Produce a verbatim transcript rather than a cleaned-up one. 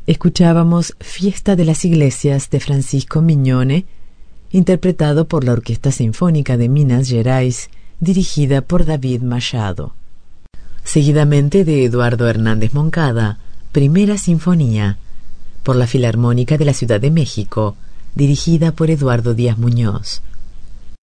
Escuchábamos Fiesta de las Iglesias de Francisco Mignone, interpretado por la Orquesta Sinfónica de Minas Gerais, dirigida por David Machado. Seguidamente de Eduardo Hernández Moncada, Primera Sinfonía, por la Filarmónica de la Ciudad de México, dirigida por Eduardo Díaz Muñoz.